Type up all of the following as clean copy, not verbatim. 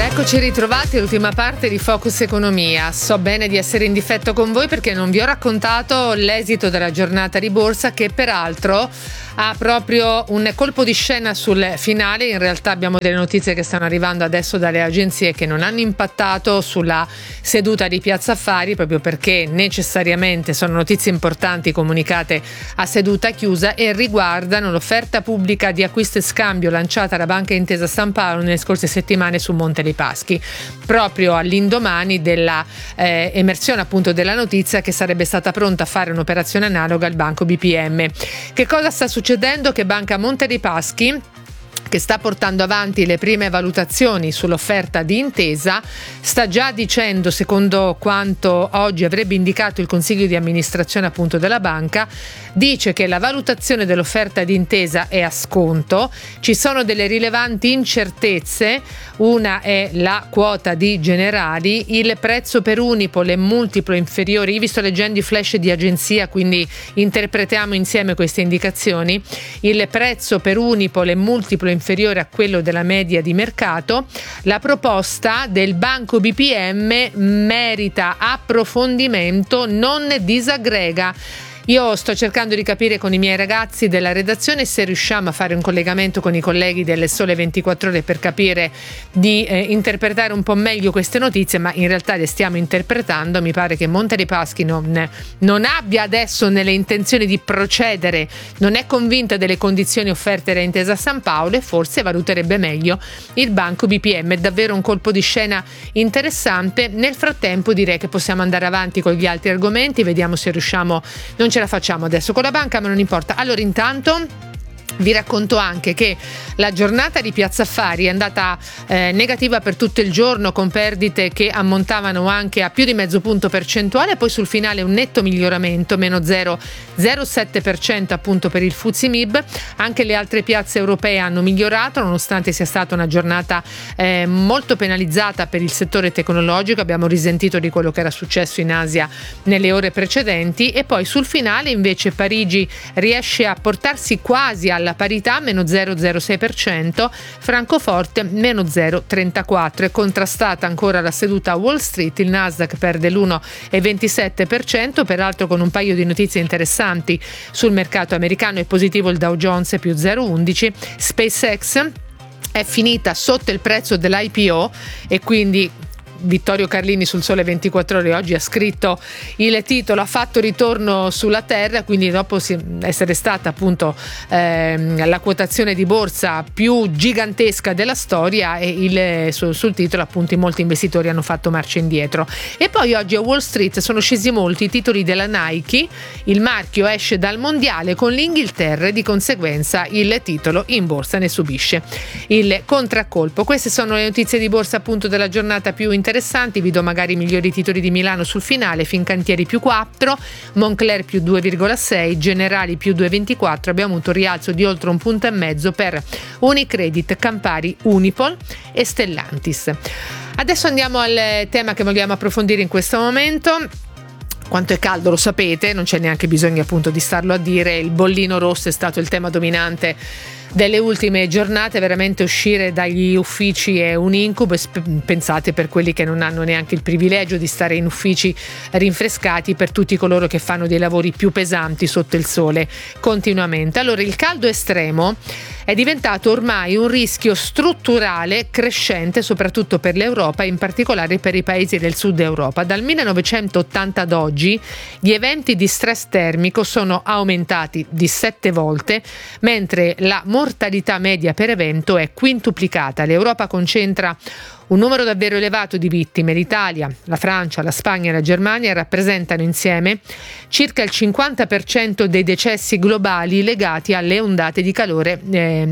Eccoci ritrovati all'ultima parte di Focus Economia. So bene di essere in difetto con voi perché non vi ho raccontato l'esito della giornata di borsa, che peraltro ha proprio un colpo di scena sul finale. In realtà abbiamo delle notizie che stanno arrivando adesso dalle agenzie che non hanno impattato sulla seduta di Piazza Affari, proprio perché necessariamente sono notizie importanti comunicate a seduta chiusa e riguardano l'offerta pubblica di acquisto e scambio lanciata da Banca Intesa San Paolo nelle scorse settimane su Monte dei Paschi, proprio all'indomani della emersione appunto della notizia che sarebbe stata pronta a fare un'operazione analoga al Banco BPM. Che cosa sta succedendo? Che Banca Monte dei Paschi, che sta portando avanti le prime valutazioni sull'offerta di Intesa, sta già dicendo, secondo quanto oggi avrebbe indicato il consiglio di amministrazione appunto della banca, dice che la valutazione dell'offerta di Intesa è a sconto, ci sono delle rilevanti incertezze, una è la quota di Generali, il prezzo per Unipol è multiplo inferiore. Io vi sto leggendo i flash di agenzia, quindi interpretiamo insieme queste indicazioni. Il prezzo per Unipol è multiplo inferiore a quello della media di mercato. La proposta del Banco BPM merita approfondimento, non disaggrega. Io sto cercando di capire con i miei ragazzi della redazione se riusciamo a fare un collegamento con i colleghi del Sole 24 Ore per capire di interpretare un po' meglio queste notizie, ma in realtà le stiamo interpretando. Mi pare che Monte dei Paschi non abbia adesso nelle intenzioni di procedere, non è convinta delle condizioni offerte da Intesa San Paolo e forse valuterebbe meglio il Banco BPM. È davvero un colpo di scena interessante. Nel frattempo direi che possiamo andare avanti con gli altri argomenti, vediamo se riusciamo. Non ce la facciamo adesso con la banca, ma non importa. Allora, intanto vi racconto anche che la giornata di Piazza Affari è andata negativa per tutto il giorno, con perdite che ammontavano anche a più di mezzo punto percentuale, poi sul finale un netto miglioramento, meno 0,07% appunto per il FTSE MIB. Anche le altre piazze europee hanno migliorato, nonostante sia stata una giornata molto penalizzata per il settore tecnologico. Abbiamo risentito di quello che era successo in Asia nelle ore precedenti, e poi sul finale invece Parigi riesce a portarsi quasi alla parità, meno 0,06%, Francoforte meno 0,34%. È contrastata ancora la seduta a Wall Street, il Nasdaq perde l'1,27%, peraltro con un paio di notizie interessanti sul mercato americano. È positivo il Dow Jones più 0,11%, SpaceX è finita sotto il prezzo dell'IPO e quindi Vittorio Carlini sul Sole 24 Ore oggi ha scritto il titolo: ha fatto ritorno sulla terra, quindi dopo essere stata appunto la quotazione di borsa più gigantesca della storia, e sul titolo appunto molti investitori hanno fatto marcia indietro. E poi oggi a Wall Street sono scesi molti i titoli della Nike, il marchio esce dal mondiale con l'Inghilterra e di conseguenza il titolo in borsa ne subisce il contraccolpo. Queste sono le notizie di borsa appunto della giornata più interessanti. Vi do magari i migliori titoli di Milano sul finale: Fincantieri più 4, Moncler più 2,6, Generali più 2,24. Abbiamo avuto un rialzo di oltre 1,5 punti per Unicredit, Campari, Unipol e Stellantis. Adesso andiamo al tema che vogliamo approfondire in questo momento. Quanto è caldo lo sapete, non c'è neanche bisogno appunto di starlo a dire. Il bollino rosso è stato il tema dominante delle ultime giornate. Veramente uscire dagli uffici è un incubo, pensate per quelli che non hanno neanche il privilegio di stare in uffici rinfrescati, per tutti coloro che fanno dei lavori più pesanti sotto il sole continuamente. Allora, il caldo estremo è diventato ormai un rischio strutturale crescente, soprattutto per l'Europa e in particolare per i paesi del sud Europa. Dal 1980 ad oggi gli eventi di stress termico sono aumentati di 7 volte, mentre la mortalità media per evento è quintuplicata. L'Europa concentra un numero davvero elevato di vittime. L'Italia, la Francia, la Spagna e la Germania rappresentano insieme circa il 50% dei decessi globali legati alle ondate di calore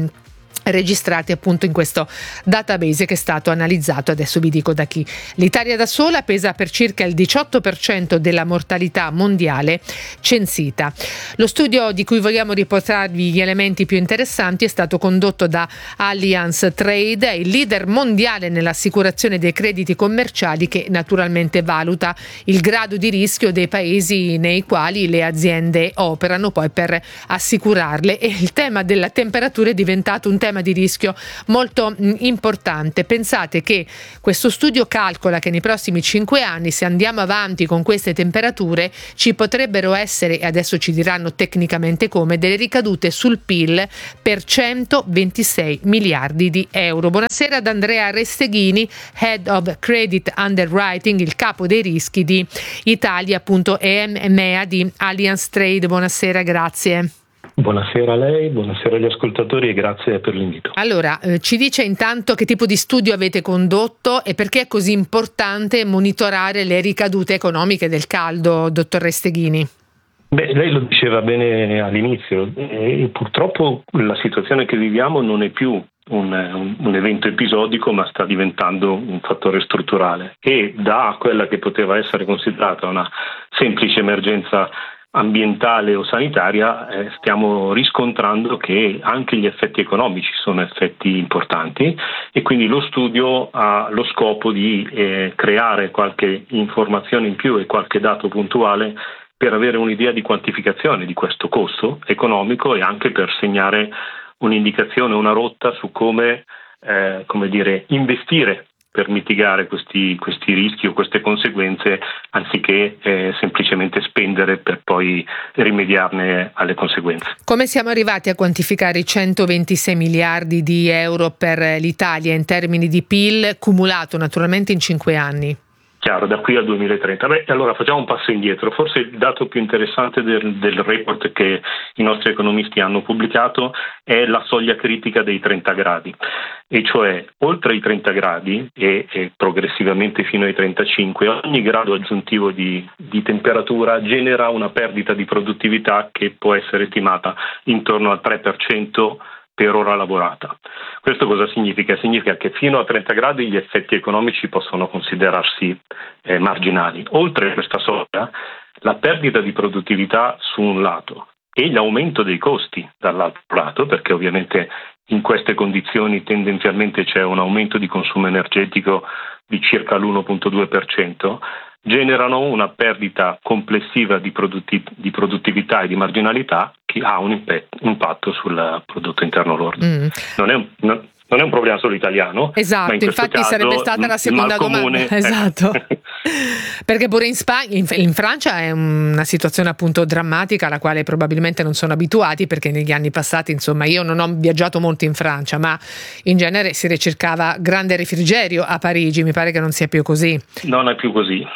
registrati appunto in questo database che è stato analizzato. Adesso vi dico da chi. L'Italia da sola pesa per circa il 18% della mortalità mondiale censita. Lo studio di cui vogliamo riportarvi gli elementi più interessanti è stato condotto da Allianz Trade, il leader mondiale nell'assicurazione dei crediti commerciali, che naturalmente valuta il grado di rischio dei paesi nei quali le aziende operano poi per assicurarle. E il tema della temperatura è diventato un tema sistema di rischio molto importante. Pensate che questo studio calcola che nei prossimi 5 anni, se andiamo avanti con queste temperature, ci potrebbero essere, e adesso ci diranno tecnicamente come, delle ricadute sul PIL per 126 miliardi di euro. Buonasera ad Andrea Resteghini, Head of Credit Underwriting, il capo dei rischi di Italia, appunto EMEA di Allianz Trade. Buonasera, grazie. Buonasera a lei, buonasera agli ascoltatori e grazie per l'invito. Allora, ci dice intanto che tipo di studio avete condotto e perché è così importante monitorare le ricadute economiche del caldo, dottor Resteghini? Lei lo diceva bene all'inizio, purtroppo la situazione che viviamo non è più un evento episodico, ma sta diventando un fattore strutturale e da quella che poteva essere considerata una semplice emergenza ambientale o sanitaria stiamo riscontrando che anche gli effetti economici sono effetti importanti e quindi lo studio ha lo scopo di creare qualche informazione in più e qualche dato puntuale per avere un'idea di quantificazione di questo costo economico e anche per segnare un'indicazione, una rotta su come investire per mitigare questi rischi o queste conseguenze, anziché semplicemente spendere per poi rimediarne alle conseguenze. Come siamo arrivati a quantificare i 126 miliardi di euro per l'Italia in termini di PIL cumulato naturalmente in 5 anni? Chiaro, da qui al 2030. Allora facciamo un passo indietro. Forse il dato più interessante del report che i nostri economisti hanno pubblicato è la soglia critica dei 30 gradi, e cioè oltre i 30 gradi e progressivamente fino ai 35, ogni grado aggiuntivo di temperatura genera una perdita di produttività che può essere stimata intorno al 3% per ora lavorata. Questo cosa significa? Significa che fino a 30 gradi gli effetti economici possono considerarsi marginali. Oltre questa soglia, la perdita di produttività su un lato e l'aumento dei costi dall'altro lato, perché ovviamente in queste condizioni tendenzialmente c'è un aumento di consumo energetico di circa l'1,2%, generano una perdita complessiva di produttività e di marginalità che ha un impatto sul prodotto interno lordo. Non è un problema solo italiano. Esatto, ma in infatti caso, sarebbe stata la seconda domanda. Esatto. Perché pure in Spagna, in Francia è una situazione appunto drammatica alla quale probabilmente non sono abituati, perché negli anni passati, insomma, io non ho viaggiato molto in Francia, ma in genere si ricercava grande refrigerio a Parigi. Mi pare che non sia più così. Non è più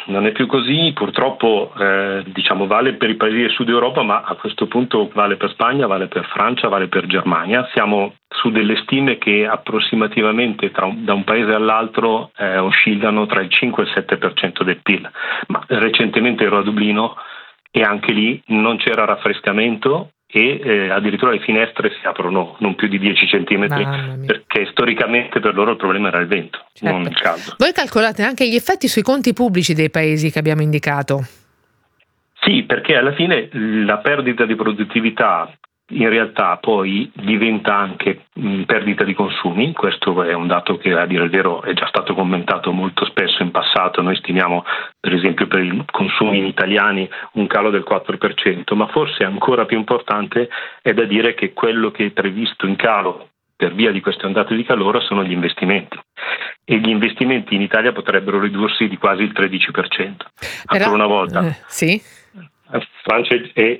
così, purtroppo vale per i paesi del sud Europa, ma a questo punto vale per Spagna, vale per Francia, vale per Germania. Siamo su delle stime che approssimativamente da un paese all'altro oscillano tra il 5 e il 7% del PIL. Ma recentemente ero a Dublino e anche lì non c'era raffrescamento e addirittura le finestre si aprono non più di 10 centimetri, perché storicamente per loro il problema era il vento, certo, non il caldo. Voi calcolate anche gli effetti sui conti pubblici dei paesi che abbiamo indicato? Sì, perché alla fine la perdita di produttività in realtà poi diventa anche perdita di consumi. Questo è un dato che, a dire il vero, è già stato commentato molto spesso in passato. Noi stimiamo per esempio per i consumi italiani un calo del 4%, ma forse ancora più importante è da dire che quello che è previsto in calo per via di queste ondate di calore sono gli investimenti, e gli investimenti in Italia potrebbero ridursi di quasi il 13%. Ancora una volta. Sì. Francia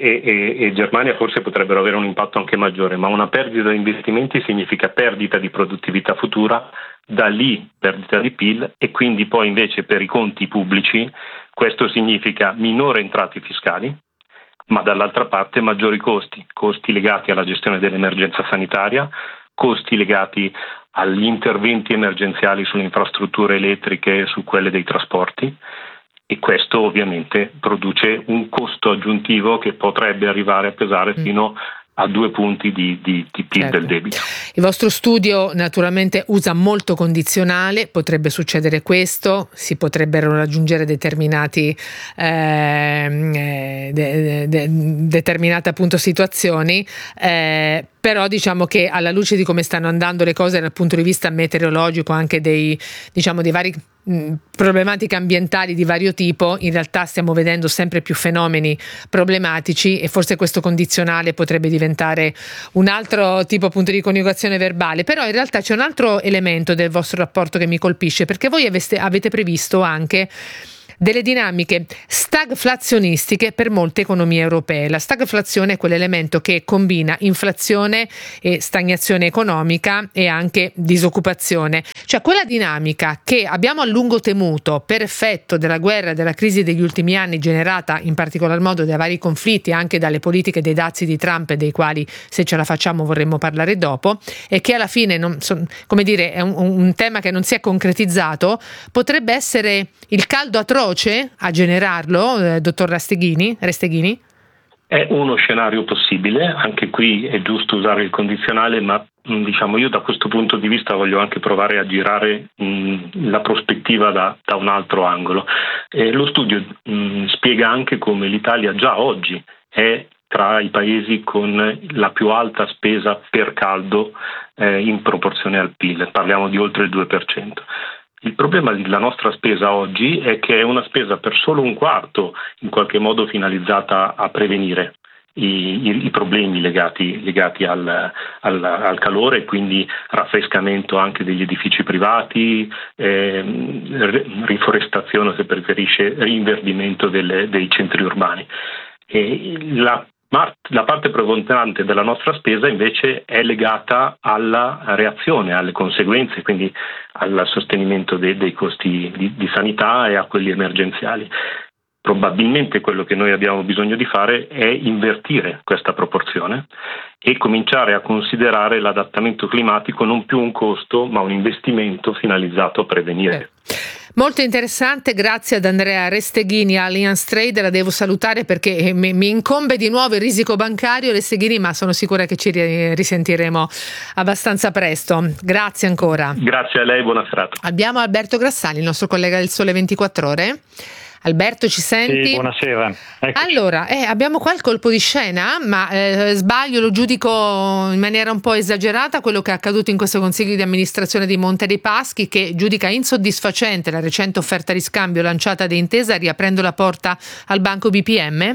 e Germania forse potrebbero avere un impatto anche maggiore, ma una perdita di investimenti significa perdita di produttività futura, da lì perdita di PIL, e quindi poi invece per i conti pubblici questo significa minore entrate fiscali, ma dall'altra parte maggiori costi legati alla gestione dell'emergenza sanitaria, costi legati agli interventi emergenziali sulle infrastrutture elettriche e su quelle dei trasporti. E questo ovviamente produce un costo aggiuntivo che potrebbe arrivare a pesare fino a 2 punti di PIL, certo, del debito. Il vostro studio naturalmente usa molto condizionale, potrebbe succedere questo, si potrebbero raggiungere determinate appunto situazioni, però diciamo che alla luce di come stanno andando le cose dal punto di vista meteorologico, anche dei vari problematiche ambientali di vario tipo, in realtà stiamo vedendo sempre più fenomeni problematici e forse questo condizionale potrebbe diventare un altro tipo appunto di coniugazione verbale. Però in realtà c'è un altro elemento del vostro rapporto che mi colpisce, perché voi avete previsto anche delle dinamiche stagflazionistiche per molte economie europee. La stagflazione è quell'elemento che combina inflazione e stagnazione economica e anche disoccupazione, cioè quella dinamica che abbiamo a lungo temuto per effetto della guerra e della crisi degli ultimi anni, generata in particolar modo dai vari conflitti, anche dalle politiche dei dazi di Trump, dei quali, se ce la facciamo, vorremmo parlare dopo, e che alla fine è un tema che non si è concretizzato. Potrebbe essere il caldo atroce a generarlo, dottor Resteghini? È uno scenario possibile, anche qui è giusto usare il condizionale, ma io da questo punto di vista voglio anche provare a girare la prospettiva da un altro angolo. Lo studio spiega anche come l'Italia già oggi è tra i paesi con la più alta spesa per caldo in proporzione al PIL, parliamo di oltre il 2%. Il problema della nostra spesa oggi è che è una spesa per solo un quarto in qualche modo finalizzata a prevenire i problemi legati al calore, e quindi raffrescamento anche degli edifici privati, riforestazione, se preferisce, rinverdimento dei centri urbani. La parte preponderante della nostra spesa invece è legata alla reazione, alle conseguenze, quindi al sostenimento dei costi di sanità e a quelli emergenziali. Probabilmente quello che noi abbiamo bisogno di fare è invertire questa proporzione e cominciare a considerare l'adattamento climatico non più un costo, ma un investimento finalizzato a prevenire. Molto interessante, grazie ad Andrea Resteghini, Allianz Trade. La devo salutare perché mi incombe di nuovo il risico bancario, Resteghini, ma sono sicura che ci risentiremo abbastanza presto. Grazie ancora. Grazie a lei, buona serata. Abbiamo Alberto Grassani, il nostro collega del Sole 24 Ore. Alberto, ci senti? Sì, buonasera. Eccoci. Allora, abbiamo qua il colpo di scena, ma sbaglio, lo giudico in maniera un po' esagerata, quello che è accaduto in questo consiglio di amministrazione di Monte dei Paschi, che giudica insoddisfacente la recente offerta di scambio lanciata da Intesa, riaprendo la porta al banco BPM?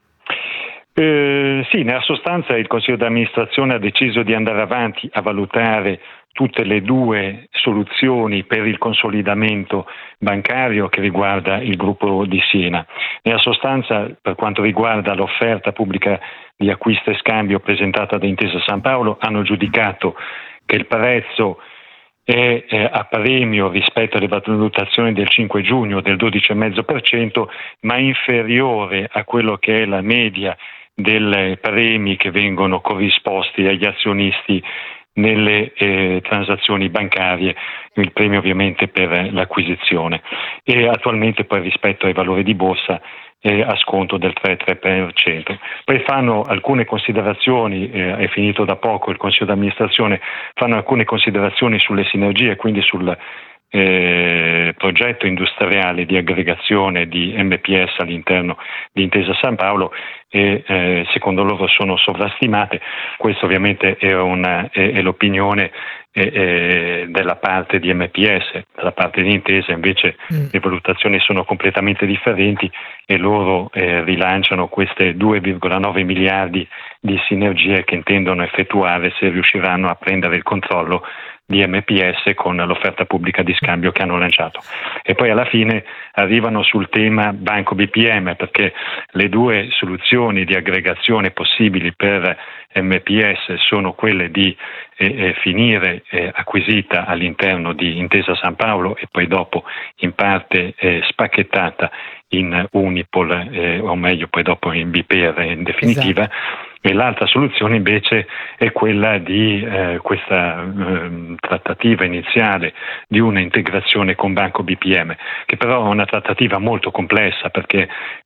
Sì, nella sostanza il consiglio di amministrazione ha deciso di andare avanti a valutare tutte le due soluzioni per il consolidamento bancario che riguarda il gruppo di Siena. Nella sostanza, per quanto riguarda l'offerta pubblica di acquisto e scambio presentata da Intesa San Paolo, hanno giudicato che il prezzo è a premio rispetto alle valutazioni del 5 giugno del 12,5%, ma inferiore a quello che è la media dei premi che vengono corrisposti agli azionisti nelle transazioni bancarie, il premio ovviamente per l'acquisizione, e attualmente poi rispetto ai valori di borsa a sconto del 3,3%. Poi fanno alcune considerazioni, è finito da poco il Consiglio d'amministrazione, fanno alcune considerazioni sulle sinergie, quindi sul progetto industriale di aggregazione di MPS all'interno di Intesa San Paolo, e secondo loro sono sovrastimate. Questo ovviamente è l'opinione della parte di MPS. Dalla parte di Intesa invece le valutazioni sono completamente differenti e loro rilanciano queste 2,9 miliardi di sinergie che intendono effettuare se riusciranno a prendere il controllo di MPS con l'offerta pubblica di scambio che hanno lanciato. E poi alla fine arrivano sul tema Banco BPM, perché le due soluzioni di aggregazione possibili per MPS sono quelle di finire acquisita all'interno di Intesa San Paolo e poi dopo in parte spacchettata in Unipol, o meglio poi dopo in BPR in definitiva. Esatto. E l'altra soluzione invece è quella di questa trattativa iniziale di una integrazione con Banco BPM, che però è una trattativa molto complessa, perché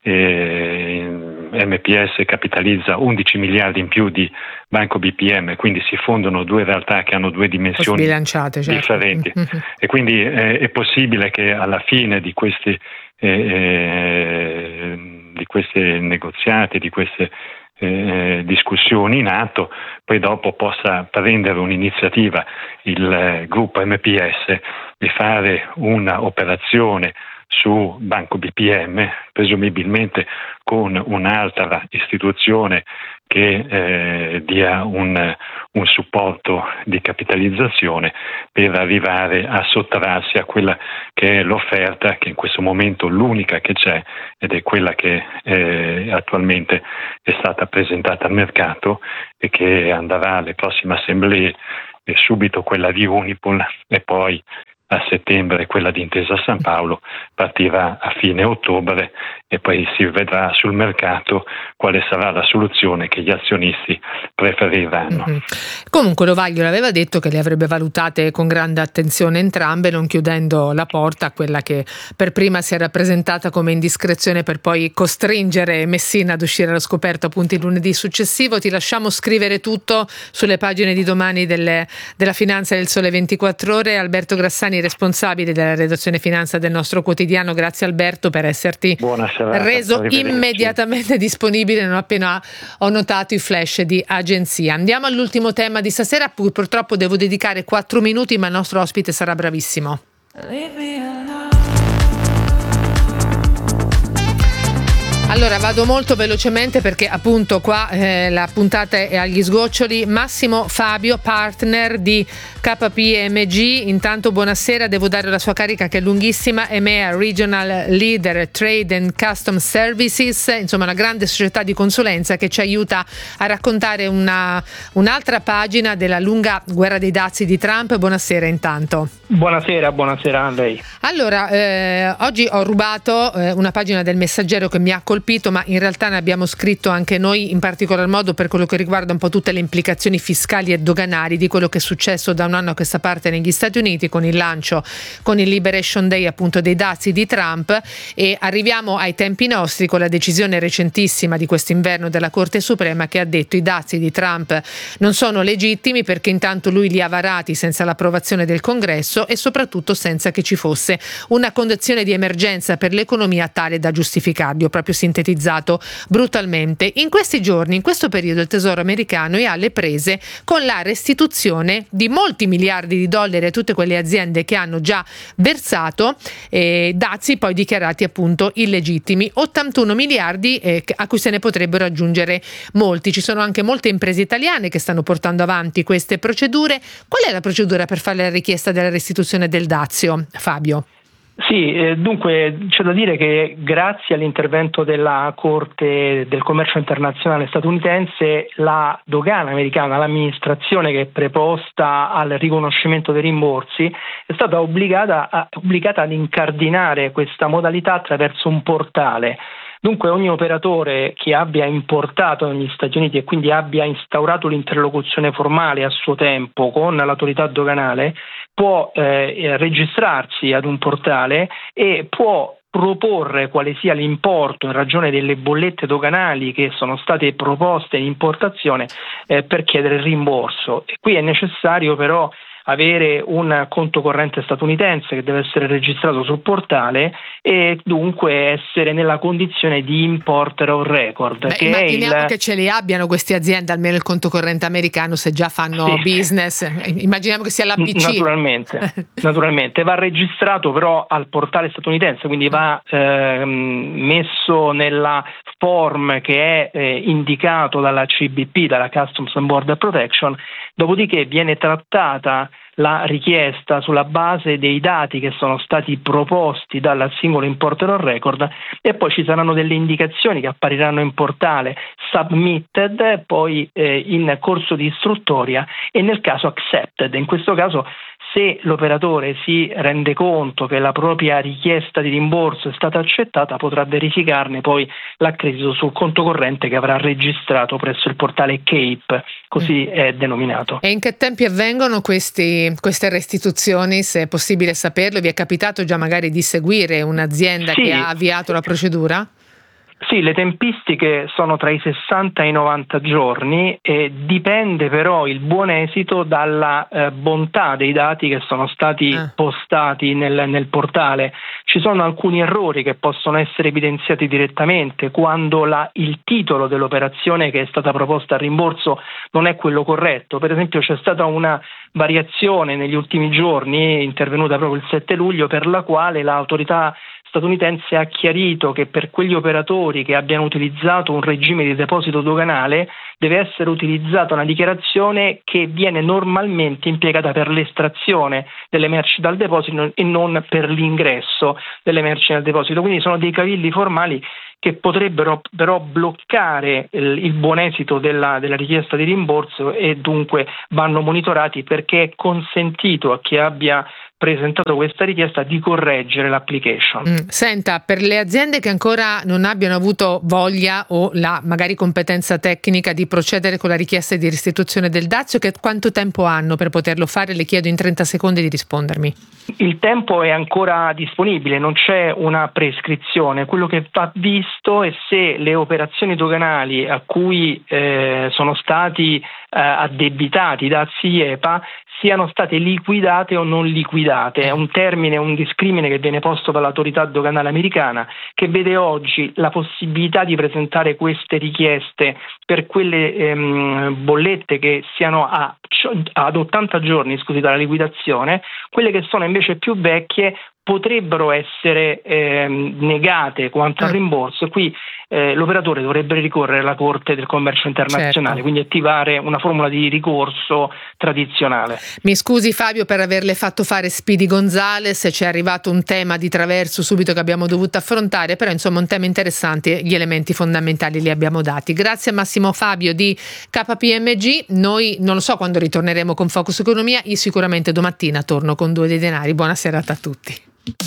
MPS capitalizza 11 miliardi in più di Banco BPM, quindi si fondono due realtà che hanno due dimensioni differenti. Certo. E quindi è possibile che alla fine di questi negoziati, di queste discussioni in atto, poi dopo possa prendere un'iniziativa il gruppo MPS e fare una operazione su Banco BPM, presumibilmente con un'altra istituzione che dia un supporto di capitalizzazione per arrivare a sottrarsi a quella che è l'offerta, che in questo momento l'unica che c'è, ed è quella che attualmente è stata presentata al mercato e che andrà alle prossime assemblee, subito quella di Unipol e poi a settembre quella di Intesa San Paolo, partirà a fine ottobre e poi si vedrà sul mercato quale sarà la soluzione che gli azionisti preferiranno. Mm-hmm. Comunque Lovaglio aveva detto che le avrebbe valutate con grande attenzione entrambe, non chiudendo la porta a quella che per prima si era presentata come indiscrezione per poi costringere Messina ad uscire allo scoperto appunto il lunedì successivo. Ti lasciamo scrivere tutto sulle pagine di domani della Finanza del Sole 24 Ore. Alberto Grassani, responsabile della redazione finanza del nostro quotidiano. Grazie Alberto per esserti reso immediatamente disponibile non appena ho notato i flash di agenzia. Andiamo all'ultimo tema di stasera, purtroppo devo dedicare 4 minuti ma il nostro ospite sarà bravissimo. Allora vado molto velocemente perché appunto qua la puntata è agli sgoccioli. Massimo Fabio, partner di KPMG, intanto buonasera, devo dare la sua carica che è lunghissima, EMEA Regional Leader Trade and Custom Services, insomma una grande società di consulenza che ci aiuta a raccontare un'altra pagina della lunga guerra dei dazi di Trump. Buonasera intanto. Buonasera a lei. Allora, oggi ho rubato una pagina del Messaggero che mi ha colpito, ma in realtà ne abbiamo scritto anche noi, in particolar modo per quello che riguarda un po' tutte le implicazioni fiscali e doganali di quello che è successo da un anno a questa parte negli Stati Uniti con il lancio, con il Liberation Day appunto dei dazi di Trump, e arriviamo ai tempi nostri con la decisione recentissima di quest'inverno della Corte Suprema che ha detto i dazi di Trump non sono legittimi perché intanto lui li ha varati senza l'approvazione del Congresso e soprattutto senza che ci fosse una condizione di emergenza per l'economia tale da giustificarli. Ho proprio sintetizzato brutalmente. In questi giorni, in questo periodo, il Tesoro americano è alle prese con la restituzione di molti miliardi di dollari a tutte quelle aziende che hanno già versato dazi poi dichiarati appunto illegittimi, 81 miliardi a cui se ne potrebbero aggiungere molti. Ci sono anche molte imprese italiane che stanno portando avanti queste procedure. Qual è la procedura per fare la richiesta della restituzione del dazio, Fabio? Sì, dunque c'è da dire che grazie all'intervento della Corte del Commercio Internazionale statunitense, la dogana americana, l'amministrazione che è preposta al riconoscimento dei rimborsi, è stata obbligata ad incardinare questa modalità attraverso un portale. Dunque ogni operatore che abbia importato negli Stati Uniti e quindi abbia instaurato l'interlocuzione formale a suo tempo con l'autorità doganale può registrarsi ad un portale e può proporre quale sia l'importo in ragione delle bollette doganali che sono state proposte in importazione per chiedere il rimborso. E qui è necessario però avere un conto corrente statunitense che deve essere registrato sul portale e dunque essere nella condizione di importer on record. Beh, immaginiamo che ce li abbiano queste aziende, almeno il conto corrente americano, se già fanno business. Immaginiamo che sia l'ABC. Naturalmente va registrato però al portale statunitense, quindi va messo nella form che è indicato dalla CBP, dalla Customs and Border Protection, dopodiché viene trattata la richiesta sulla base dei dati che sono stati proposti dal singolo importer on record e poi ci saranno delle indicazioni che appariranno in portale submitted, poi in corso di istruttoria e nel caso accepted. In questo caso, se l'operatore si rende conto che la propria richiesta di rimborso è stata accettata, potrà verificarne poi l'accredito sul conto corrente che avrà registrato presso il portale CAPE, così è denominato. E in che tempi avvengono queste restituzioni, se è possibile saperlo? Vi è capitato già magari di seguire un'azienda che ha avviato la procedura? Sì, le tempistiche sono tra i 60 e i 90 giorni e dipende però il buon esito dalla bontà dei dati che sono stati postati nel portale. Ci sono alcuni errori che possono essere evidenziati direttamente quando il titolo dell'operazione che è stata proposta al rimborso non è quello corretto. Per esempio c'è stata una variazione negli ultimi giorni, intervenuta proprio il 7 luglio, per la quale l'autorità statunitense ha chiarito che per quegli operatori che abbiano utilizzato un regime di deposito doganale deve essere utilizzata una dichiarazione che viene normalmente impiegata per l'estrazione delle merci dal deposito e non per l'ingresso delle merci nel deposito. Quindi sono dei cavilli formali che potrebbero però bloccare il buon esito della richiesta di rimborso e dunque vanno monitorati, perché è consentito a chi abbia presentato questa richiesta di correggere l'application. Senta, per le aziende che ancora non abbiano avuto voglia o la magari competenza tecnica di procedere con la richiesta di restituzione del dazio, quanto tempo hanno per poterlo fare? Le chiedo in 30 secondi di rispondermi. Il tempo è ancora disponibile, non c'è una prescrizione. Quello che va visto è se le operazioni doganali a cui sono stati addebitati dazi IEPA siano state liquidate o non liquidate. È un termine, un discrimine che viene posto dall'autorità doganale americana, che vede oggi la possibilità di presentare queste richieste per quelle bollette che siano ad 80 giorni dalla liquidazione. Quelle che sono invece più vecchie potrebbero essere negate quanto al rimborso. Qui l'operatore dovrebbe ricorrere alla Corte del Commercio Internazionale, quindi attivare una formula di ricorso tradizionale. Mi scusi Fabio per averle fatto fare Speedy Gonzales, c'è arrivato un tema di traverso subito che abbiamo dovuto affrontare, però insomma un tema interessante, gli elementi fondamentali li abbiamo dati. Grazie a Massimo Fabio di KPMG, noi non lo so quando ritorneremo con Focus Economia, io sicuramente domattina torno con Due dei Denari. Buona serata a tutti.